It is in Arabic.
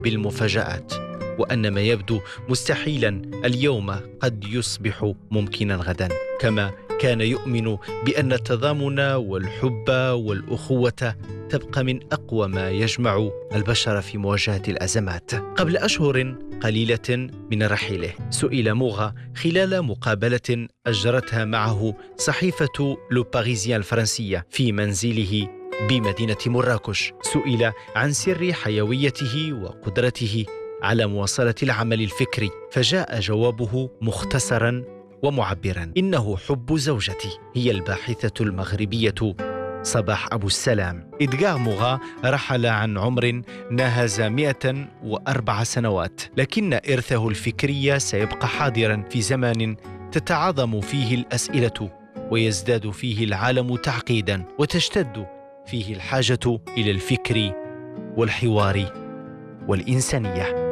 بالمفاجآت، وأن ما يبدو مستحيلا اليوم قد يصبح ممكنا غدا، كما كان يؤمن بأن التضامن والحب والأخوة تبقى من أقوى ما يجمع البشر في مواجهة الأزمات. قبل أشهر قليلة من رحيله سئل موغا خلال مقابلة أجرتها معه صحيفة لو باريزيان الفرنسية في منزله بمدينة مراكش، سئل عن سر حيويته وقدرته على مواصلة العمل الفكري، فجاء جوابه مختصرا ومعبرا: إنه حب زوجتي، هي الباحثة المغربية صباح أبو السلام. إدغار موغا رحل عن عمر ناهز 104 سنوات، لكن إرثه الفكري سيبقى حاضرا في زمان تتعاظم فيه الأسئلة ويزداد فيه العالم تعقيدا وتشتد فيه الحاجة إلى الفكر والحوار والإنسانية.